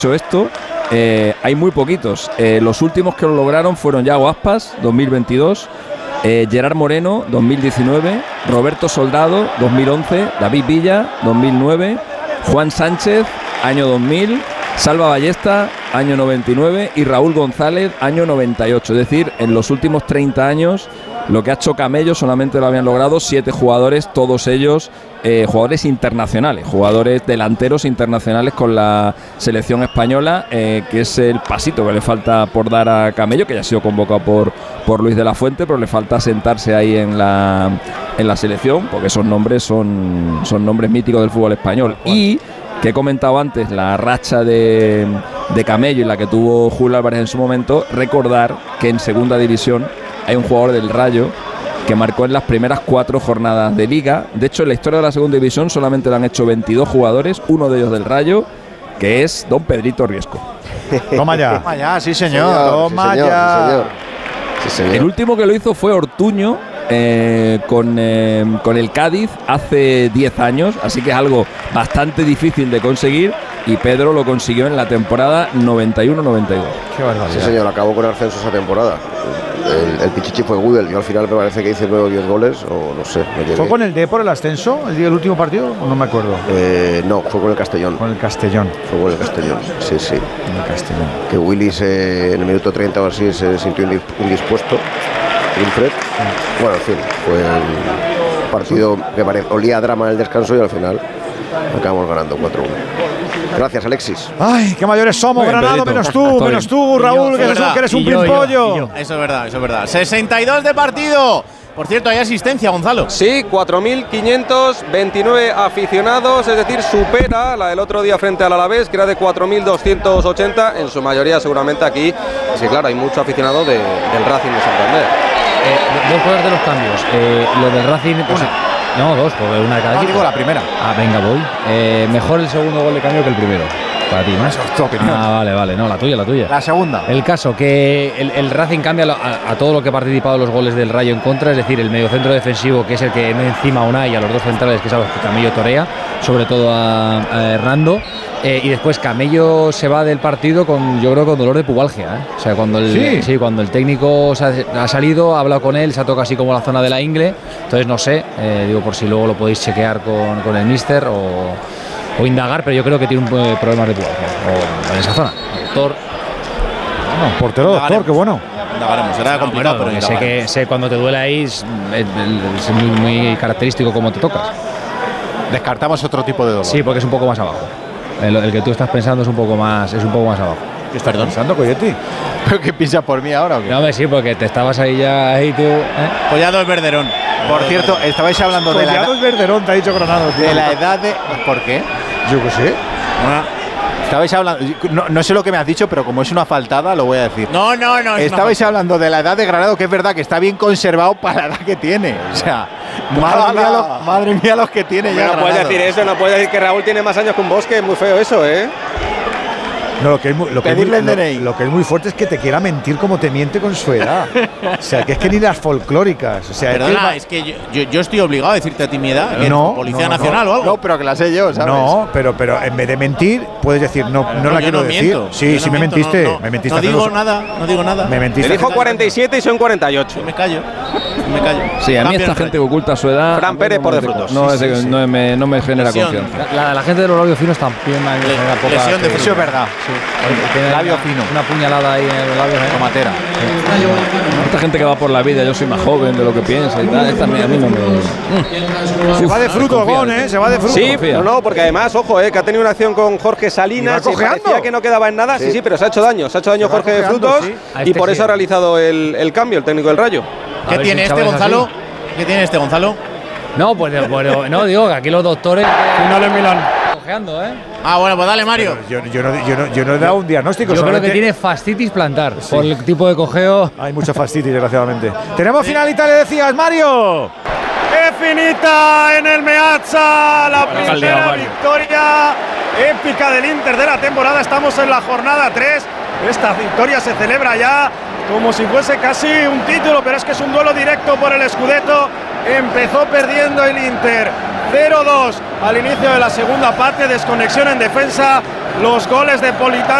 esto, hay muy poquitos. Los últimos que lo lograron fueron Yago Aspas, 2022, Gerard Moreno, 2019, Roberto Soldado, 2011, David Villa, 2009, Juan Sánchez, año 2000, Salva Ballesta, año 99 y Raúl González, año 98. Es decir, en los últimos 30 años lo que ha hecho Camello solamente lo habían logrado 7 jugadores, todos ellos jugadores internacionales, jugadores delanteros internacionales con la selección española, que es el pasito que le falta por dar a Camello, que ya ha sido convocado por Luis de la Fuente, pero le falta sentarse ahí en la selección, porque esos nombres son nombres míticos del fútbol español. Y que he comentado antes, la racha de Camello y la que tuvo Julio Álvarez en su momento, recordar que en segunda división hay un jugador del Rayo que marcó en las primeras 4 jornadas de Liga. De hecho, en la historia de la segunda división solamente lo han hecho 22 jugadores, uno de ellos del Rayo, que es don Pedrito Riesco. Toma ya. Toma ya, sí señor. Toma ya. Sí, señor. El último que lo hizo fue Ortuño, con el Cádiz hace 10 años, así que es algo bastante difícil de conseguir, y Pedro lo consiguió en la temporada 91-92. Qué barbaridad. Sí señor, acabó con ascenso esa temporada. El Pichichi fue Gudel, yo al final me parece que hice 9 o 10 goles, o no sé. ¿Fue con el Depor el ascenso, el día del último partido? ¿O no me acuerdo? No, fue con el Castellón. Con el Castellón. Fue con el Castellón, sí. Con el Castellón. Que Willis en el minuto 30 o así se sintió indispuesto. Wilfred. Bueno, en fin, fue un partido que olía a drama en el descanso y al final acabamos ganando 4-1. Gracias, Alexis. Ay, qué mayores somos, Granado, menos tú, Raúl, que eres un pimpollo. Eso es verdad. 62 de partido. Por cierto, hay asistencia, Gonzalo. Sí, 4.529 aficionados, es decir, supera la del otro día frente al Alavés, que era de 4.280, en su mayoría seguramente aquí. Sí, claro, hay mucho aficionado del Racing de Santander. Dos cosas de los cambios. Lo del Racing, pues, no, dos, porque una de cada equipo. Digo la primera. Venga, voy. Mejor el segundo gol de cambio que el primero. Para ti, ¿no? Eso es tu opinión. Vale. No, la tuya. La segunda. El caso, que el Racing cambia a todo lo que ha participado los goles del Rayo en contra, es decir, el mediocentro defensivo, que es el que no encima a Unai, y a los dos centrales, que es a los que Camello torea, sobre todo a Hernando. Y después Camello se va del partido con dolor de pubalgia, O sea, cuando el técnico ha salido, ha hablado con él, se ha tocado así como la zona de la ingle. Entonces no sé, digo por si luego lo podéis chequear con el míster o indagar, pero yo creo que tiene un problema de pubalgia en esa zona. Doctor. Bueno, portero, doctor, qué bueno. Indagaremos, será complicado, pero sé cuando te duele ahí, es muy característico cómo te tocas. Descartamos otro tipo de dolor. Sí, porque es un poco más abajo. El que tú estás pensando es un poco más abajo. ¿Qué estás pensando, Coyote? ¿Pero qué piensas por mí ahora o qué? No, sí, porque te estabas ahí tú. Collado es Verderón. Por cierto, estabais hablando de la edad. Collado es Verderón, te ha dicho Granado, tío. De la edad de. ¿Por qué? Yo qué sé. Estabais hablando. No sé lo que me has dicho, pero como es una faltada, lo voy a decir. No. Estabais hablando de la edad de Granado, que es verdad que está bien conservado para la edad que tiene. O sea, madre mía los que tiene ya. No puedes decir eso, no puedes decir que Raúl tiene más años que un Bosque, es muy feo eso, No, lo que es muy fuerte es que te quiera mentir como te miente con su edad. O sea, que es que ni las folclóricas. O sea, perdona, es que yo estoy obligado a decirte a ti mi edad. No, Policía Nacional o algo. No, pero que la sé yo, ¿sabes? No, pero en vez de mentir, puedes decir, no la quiero decir. Miento. Sí, me mentiste. Me mentiste. No digo nada. Me mentiste. Te dijo 47 y son 48. Me callo. Sí, a mí esta gente que oculta su edad. Fran Pérez por de frutos. No me genera confianza. La gente de los labios finos también me genera poca. Lesión de eso es verdad. Labio fino. Una puñalada ahí en los labios. Tomatera. Esta gente que va por la vida, yo soy más joven de lo que piensa y tal. Esta a mí no me. Se va de fruto, Gon, se va de fruto. Sí, no, porque además, ojo, que ha tenido una acción con Jorge Salinas. Y parecía que no quedaba en nada. Sí, pero se ha hecho daño. Se ha hecho daño Jorge de Frutos y por eso ha realizado el cambio, el técnico del Rayo. ¿Qué tiene este, Gonzalo? ¿Qué tiene este, Gonzalo? No, pues no, digo que aquí los doctores. Final en Milán. Cojeando, bueno, pues dale, Mario. Yo no he dado un diagnóstico. Yo creo que tiene fascitis plantar. Por el tipo de cojeo. Hay mucha fascitis, desgraciadamente. Tenemos final Italia, decías, Mario. Definita en el Meazza, la primera victoria épica del Inter de la temporada. Estamos en la jornada 3. Esta victoria se celebra ya como si fuese casi un título, pero es que es un duelo directo por el Scudetto. Empezó perdiendo el Inter 0-2 al inicio de la segunda parte, desconexión en defensa, los goles de Politano.